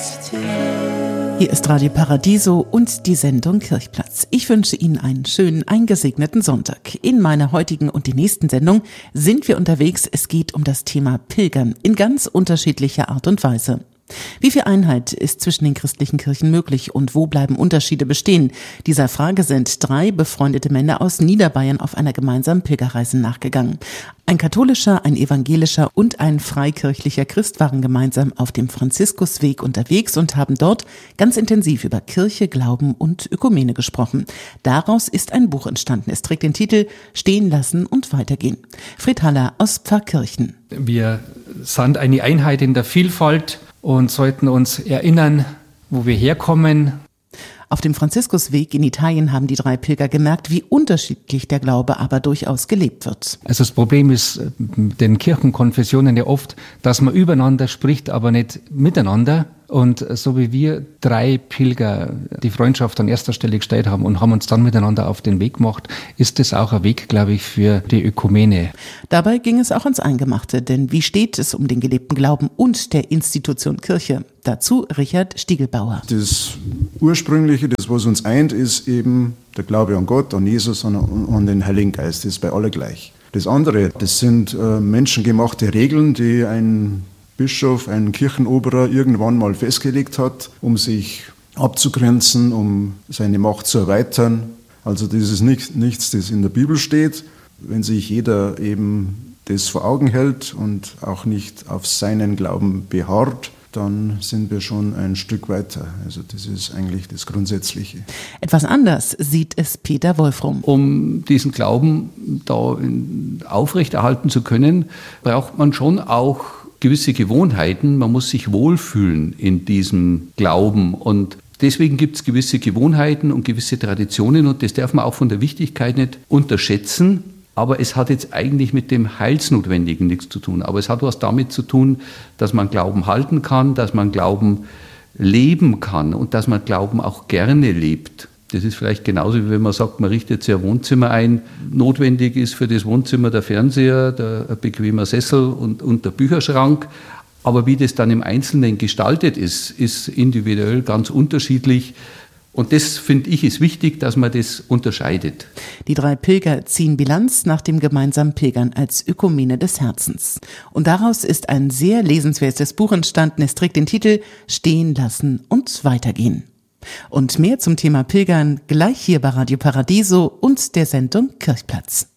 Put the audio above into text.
Hier ist Radio Paradiso und die Sendung Kirchplatz. Ich wünsche Ihnen einen schönen, eingesegneten Sonntag. In meiner heutigen und die nächsten Sendung sind wir unterwegs. Es geht um das Thema Pilgern in ganz unterschiedlicher Art und Weise. Wie viel Einheit ist zwischen den christlichen Kirchen möglich und wo bleiben Unterschiede bestehen? Dieser Frage sind 3 befreundete Männer aus Niederbayern auf einer gemeinsamen Pilgerreise nachgegangen. Ein katholischer, ein evangelischer und ein freikirchlicher Christ waren gemeinsam auf dem Franziskusweg unterwegs und haben dort ganz intensiv über Kirche, Glauben und Ökumene gesprochen. Daraus ist ein Buch entstanden. Es trägt den Titel Stehen lassen und weitergehen. Fred Haller aus Pfarrkirchen. Wir sind eine Einheit in der Vielfalt und sollten uns erinnern, wo wir herkommen. Auf dem Franziskusweg in Italien haben die 3 Pilger gemerkt, wie unterschiedlich der Glaube aber durchaus gelebt wird. Also das Problem ist mit den Kirchenkonfessionen ja oft, dass man übereinander spricht, aber nicht miteinander. Und so wie wir 3 Pilger die Freundschaft an erster Stelle gestellt haben und haben uns dann miteinander auf den Weg gemacht, ist das auch ein Weg, glaube ich, für die Ökumene. Dabei ging es auch ans Eingemachte, denn wie steht es um den gelebten Glauben und der Institution Kirche? Dazu Richard Stiegelbauer. Das Ursprüngliche, das was uns eint, ist eben der Glaube an Gott, an Jesus und an den Heiligen Geist. Das ist bei allen gleich. Das andere, das sind menschengemachte Regeln, die ein Bischof, ein Kirchenoberer irgendwann mal festgelegt hat, um sich abzugrenzen, um seine Macht zu erweitern. Also das ist nichts, das in der Bibel steht. Wenn sich jeder eben das vor Augen hält und auch nicht auf seinen Glauben beharrt, dann sind wir schon ein Stück weiter. Also das ist eigentlich das Grundsätzliche. Etwas anders sieht es Peter Wolfrum. Um diesen Glauben da aufrechterhalten zu können, braucht man schon auch gewisse Gewohnheiten. Man muss sich wohlfühlen in diesem Glauben und deswegen gibt es gewisse Gewohnheiten und gewisse Traditionen und das darf man auch von der Wichtigkeit nicht unterschätzen. Aber es hat jetzt eigentlich mit dem Heilsnotwendigen nichts zu tun. Aber es hat was damit zu tun, dass man Glauben halten kann, dass man Glauben leben kann und dass man Glauben auch gerne lebt. Das ist vielleicht genauso, wie wenn man sagt, man richtet sich ein Wohnzimmer ein. Notwendig ist für das Wohnzimmer der Fernseher, ein bequemer Sessel und der Bücherschrank. Aber wie das dann im Einzelnen gestaltet ist, ist individuell ganz unterschiedlich. Und das, finde ich, ist wichtig, dass man das unterscheidet. Die 3 Pilger ziehen Bilanz nach dem gemeinsamen Pilgern als Ökumene des Herzens. Und daraus ist ein sehr lesenswertes Buch entstanden. Es trägt den Titel Stehen lassen und weitergehen. Und mehr zum Thema Pilgern gleich hier bei Radio Paradiso und der Sendung Kirchplatz.